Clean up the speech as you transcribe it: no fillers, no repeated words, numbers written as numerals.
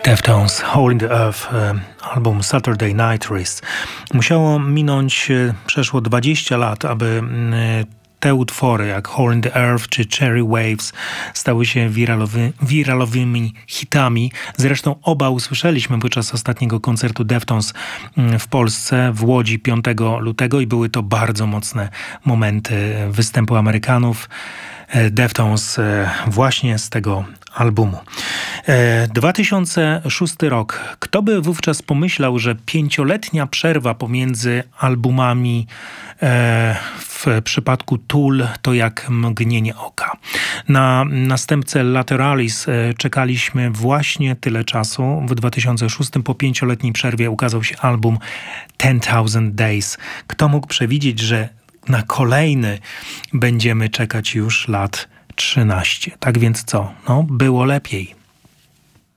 Deftones, Hole in the Earth, album Saturday Night Race. Musiało minąć przeszło 20 lat, aby te utwory jak Hole in the Earth czy Cherry Waves stały się wiralowymi hitami. Zresztą oba usłyszeliśmy podczas ostatniego koncertu Deftones w Polsce, w Łodzi 5 lutego i były to bardzo mocne momenty występu Amerykanów. Deftones właśnie z tego albumu. 2006 rok. Kto by wówczas pomyślał, że 5-letnia przerwa pomiędzy albumami w przypadku Tool to jak mgnienie oka. Na następcę Lateralis czekaliśmy właśnie tyle czasu. W 2006 po 5-letniej przerwie ukazał się album 10,000 Days. Kto mógł przewidzieć, że na kolejny będziemy czekać już lat 13. Tak więc co? No, było lepiej.